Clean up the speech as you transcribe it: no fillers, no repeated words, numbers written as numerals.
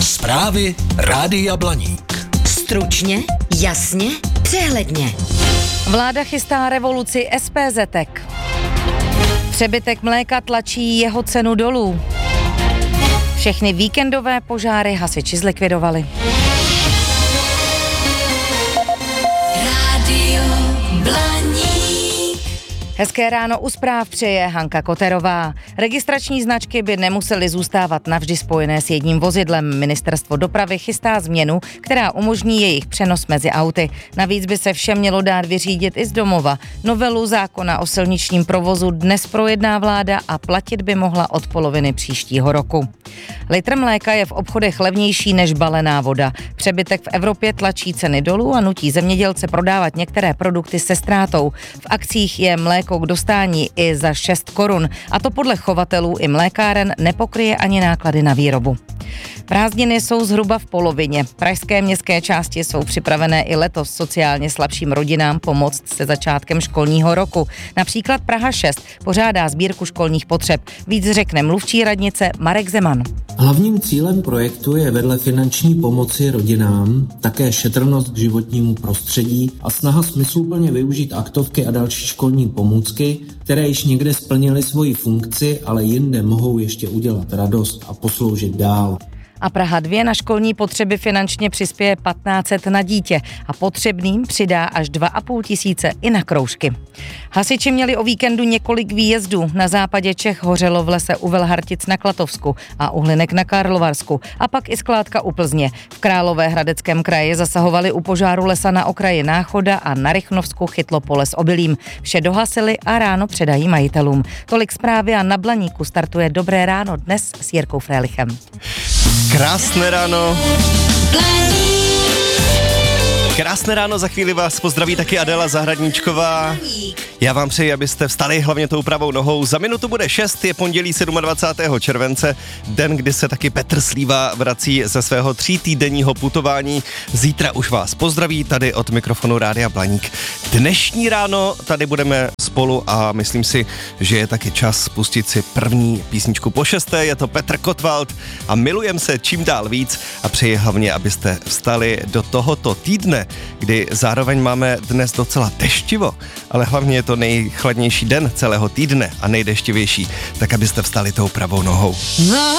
Zprávy Rádia Blaník. Stručně, jasně, přehledně. Vláda chystá revoluci SPZ-ek. Přebytek mléka tlačí jeho cenu dolů. Všechny víkendové požáry hasiči zlikvidovali. Rádio Blaník. Hezké ráno u zpráv přeje Hanka Koterová. Registrační značky by nemusely zůstávat navždy spojené s jedním vozidlem. Ministerstvo dopravy chystá změnu, která umožní jejich přenos mezi auty. Navíc by se vše mělo dát vyřídit i z domova. Novelu zákona o silničním provozu dnes projedná vláda a platit by mohla od poloviny příštího roku. Litr mléka je v obchodech levnější než balená voda. Přebytek v Evropě tlačí ceny dolů a nutí zemědělce prodávat některé produkty se ztrátou. V akcích je mléko k dostání i za 6 korun a to podle chovatelů i mlékáren nepokryje ani náklady na výrobu. Prázdniny jsou zhruba v polovině. Pražské městské části jsou připravené i letos sociálně slabším rodinám pomoct se začátkem školního roku. Například Praha 6 pořádá sbírku školních potřeb. Víc řekne mluvčí radnice Marek Zeman. Hlavním cílem projektu je vedle finanční pomoci rodinám také šetrnost k životnímu prostředí a snaha smysluplně využít aktovky a další školní pomůcky, které již někde splnily svoji funkci, ale jinde mohou ještě udělat radost a posloužit dál. A Praha 2 na školní potřeby finančně přispěje 1500 na dítě a potřebným přidá až 2500 i na kroužky. Hasiči měli o víkendu několik výjezdů. Na západě Čech hořelo v lese u Velhartic na Klatovsku a u Hlinek na Karlovarsku a pak i skládka u Plzně. V Královéhradeckém kraji zasahovali u požáru lesa na okraji Náchoda a na Rychnovsku chytlo pole s obilím. Vše dohasili a ráno předají majitelům. Tolik zprávy a na Blaníku startuje Dobré ráno dnes s Jirkou Frélichem. Krásné ráno. Krásné ráno, za chvíli vás pozdraví taky Adela Zahradníčková. Já vám přeji, abyste vstali hlavně tou pravou nohou. Za minutu bude 6, je pondělí 27. července, den, kdy se taky Petr Slíva vrací ze svého 3týdenního putování. Zítra už vás pozdraví tady od mikrofonu Rádia Blaník. Dnešní ráno tady budeme spolu a myslím si, že je taky čas pustit si první písničku po 6. Je to Petr Kotwald a milujem se čím dál víc a přeji hlavně, abyste vstali do tohoto týdne, kdy zároveň máme dnes docela deštivo, ale hlavně je to nejchladnější den celého týdne a nejdeštivější, tak abyste vstali tou pravou nohou.